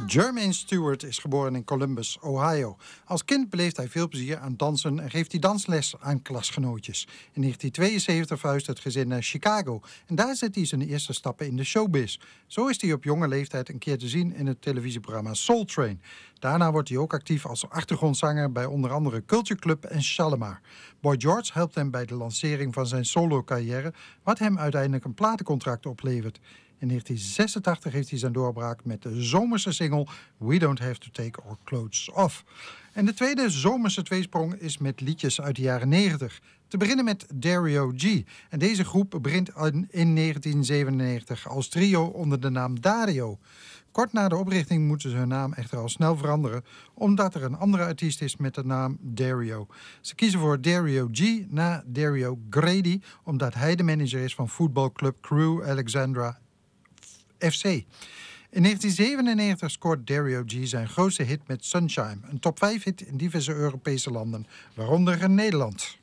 Jermaine Stewart is geboren in Columbus, Ohio. Als kind beleeft hij veel plezier aan dansen en geeft hij dansles aan klasgenootjes. In 1972 verhuist het gezin naar Chicago en daar zet hij zijn eerste stappen in de showbiz. Zo is hij op jonge leeftijd een keer te zien in het televisieprogramma Soul Train. Daarna wordt hij ook actief als achtergrondzanger bij onder andere Culture Club en Shalimar. Boy George helpt hem bij de lancering van zijn solo-carrière, wat hem uiteindelijk een platencontract oplevert. In 1986 heeft hij zijn doorbraak met de zomerse single We Don't Have To Take Our Clothes Off. En de tweede zomerse tweesprong is met liedjes uit de jaren 90. Te beginnen met Dario G. En deze groep begint in 1997 als trio onder de naam Dario. Kort na de oprichting moeten ze hun naam echter al snel veranderen, omdat er een andere artiest is met de naam Dario. Ze kiezen voor Dario G na Dario Grady, omdat hij de manager is van voetbalclub Crew Alexandra FC. In 1997 scoort Dario G zijn grootste hit met Sunshine, een top 5 hit in diverse Europese landen, waaronder in Nederland.